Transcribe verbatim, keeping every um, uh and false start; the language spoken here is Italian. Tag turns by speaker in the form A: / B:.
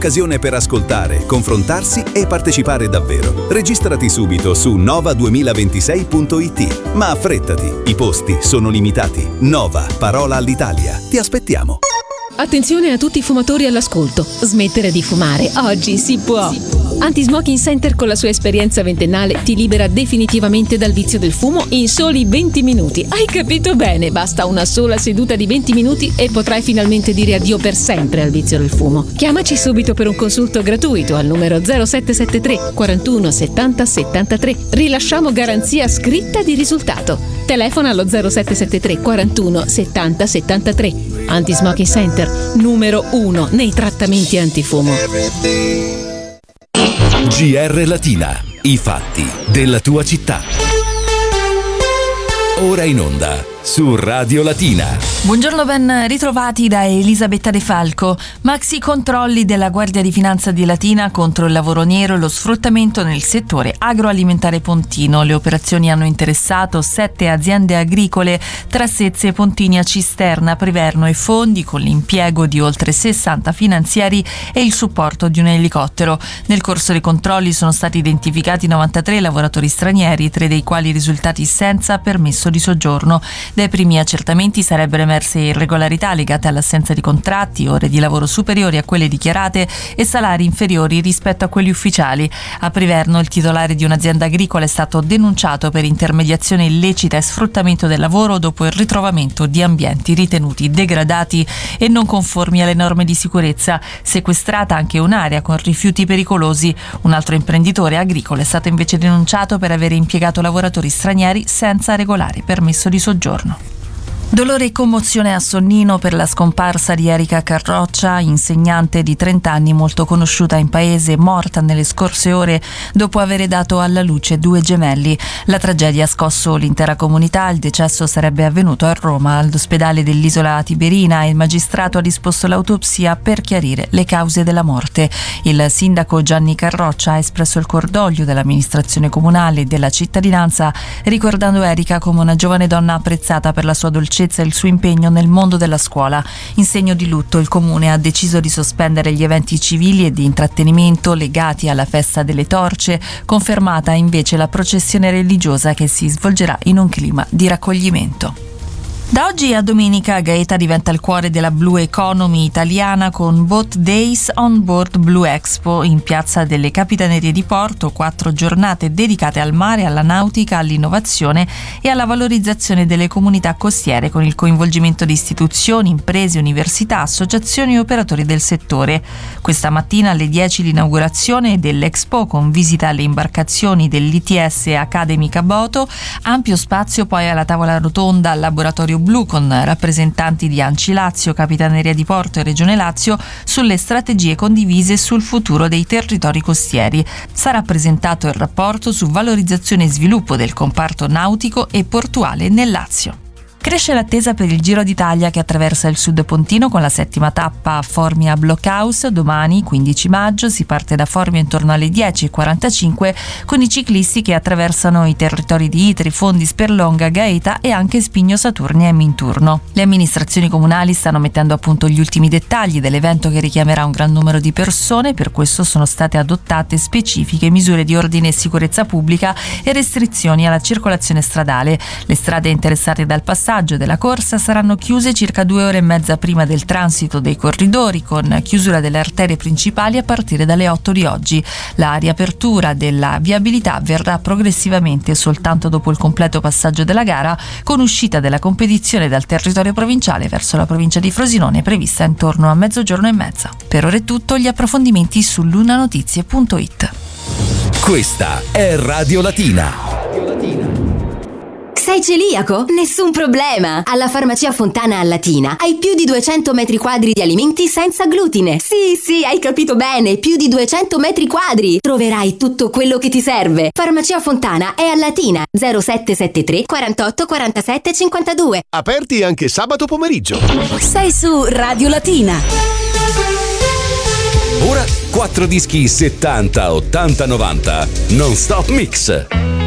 A: Occasione per ascoltare, confrontarsi e partecipare davvero. Registrati subito su nova duemilaventisei punto it. Ma affrettati, i posti sono limitati. Nova, parola all'Italia. Ti aspettiamo.
B: Attenzione a tutti i fumatori all'ascolto. Smettere di fumare oggi si può. Anti-Smoking Center con la sua esperienza ventennale ti libera definitivamente dal vizio del fumo in soli venti minuti. Hai capito bene? Basta una sola seduta di venti minuti e potrai finalmente dire addio per sempre al vizio del fumo. Chiamaci subito per un consulto gratuito al numero zero sette sette tre quarantuno settanta settantatré. Rilasciamo garanzia scritta di risultato. Telefona allo zero sette sette tre quarantuno settanta settantatré. Anti-Smoking Center, numero uno nei trattamenti antifumo.
A: G R Latina, i fatti della tua città. Ora in onda su Radio Latina.
C: Buongiorno, ben ritrovati da Elisabetta De Falco. Maxi controlli della Guardia di Finanza di Latina contro il lavoro nero e lo sfruttamento nel settore agroalimentare pontino. Le operazioni hanno interessato sette aziende agricole tra Sezze, Pontini a Cisterna, Priverno e Fondi, con l'impiego di oltre sessanta finanziari e il supporto di un elicottero. Nel corso dei controlli sono stati identificati novantatré lavoratori stranieri, tre dei quali risultati senza permesso di soggiorno. Dai primi accertamenti sarebbero emerse irregolarità legate all'assenza di contratti, ore di lavoro superiori a quelle dichiarate e salari inferiori rispetto a quelli ufficiali. A Priverno il titolare di un'azienda agricola è stato denunciato per intermediazione illecita e sfruttamento del lavoro dopo il ritrovamento di ambienti ritenuti degradati e non conformi alle norme di sicurezza. Sequestrata anche un'area con rifiuti pericolosi. Un altro imprenditore agricolo è stato invece denunciato per aver impiegato lavoratori stranieri senza regolare permesso di soggiorno. Dolore e commozione a Sonnino per la scomparsa di Erika Carroccia, insegnante di trenta anni molto conosciuta in paese, morta nelle scorse ore dopo aver dato alla luce due gemelli. La tragedia ha scosso l'intera comunità. Il decesso sarebbe avvenuto a Roma, all'ospedale dell'isola Tiberina, e il magistrato ha disposto l'autopsia per chiarire le cause della morte. Il sindaco Gianni Carroccia ha espresso il cordoglio dell'amministrazione comunale e della cittadinanza, ricordando Erika come una giovane donna apprezzata per la sua dolcezza e il suo impegno nel mondo della scuola. In segno di lutto il comune ha deciso di sospendere gli eventi civili e di intrattenimento legati alla festa delle torce, confermata invece la processione religiosa che si svolgerà in un clima di raccoglimento. Da oggi a domenica Gaeta diventa il cuore della Blue Economy italiana con Boat Days on Board Blue Expo in Piazza delle Capitanerie di Porto, quattro giornate dedicate al mare, alla nautica, all'innovazione e alla valorizzazione delle comunità costiere con il coinvolgimento di istituzioni, imprese, università, associazioni e operatori del settore. Questa mattina alle dieci l'inaugurazione dell'Expo con visita alle imbarcazioni dell'I T S Academy Caboto, ampio spazio poi alla tavola rotonda al laboratorio blu con rappresentanti di ANCI Lazio, Capitaneria di Porto e Regione Lazio sulle strategie condivise sul futuro dei territori costieri. Sarà presentato il rapporto su valorizzazione e sviluppo del comparto nautico e portuale nel Lazio. Cresce l'attesa per il Giro d'Italia che attraversa il sud pontino con la settima tappa a Formia Blockhouse. Domani, quindici maggio, si parte da Formia intorno alle dieci e quarantacinque con i ciclisti che attraversano i territori di Itri, Fondi, Sperlonga, Gaeta e anche Spigno Saturnia e Minturno. Le amministrazioni comunali stanno mettendo a punto gli ultimi dettagli dell'evento che richiamerà un gran numero di persone. Per questo sono state adottate specifiche misure di ordine e sicurezza pubblica e restrizioni alla circolazione stradale. Le strade interessate dal passaggio della corsa saranno chiuse circa due ore e mezza prima del transito dei corridori, con chiusura delle arterie principali a partire dalle otto di oggi. La riapertura della viabilità avverrà progressivamente soltanto dopo il completo passaggio della gara, con uscita della competizione dal territorio provinciale verso la provincia di Frosinone prevista intorno a mezzogiorno e mezza. Per ora è tutto, gli approfondimenti su lunanotizie punto it.
A: Questa è Radio Latina.
D: Sei celiaco? Nessun problema! Alla Farmacia Fontana a Latina hai più di duecento metri quadri di alimenti senza glutine. Sì, sì, hai capito bene, più di duecento metri quadri. Troverai tutto quello che ti serve. Farmacia Fontana è a Latina, zero sette sette tre quarantotto quarantasette cinquantadue.
E: Aperti anche sabato pomeriggio.
D: Sei su Radio Latina.
A: Ora quattro dischi settanta, ottanta, novanta non stop mix.